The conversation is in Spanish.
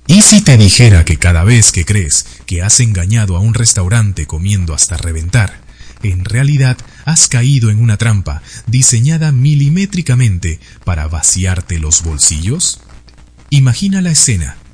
¿Y si te dijera que cada vez que crees que has engañado a un restaurante comiendo hasta reventar, en realidad has caído en una trampa diseñada milimétricamente para vaciarte los bolsillos? Imagina la escena.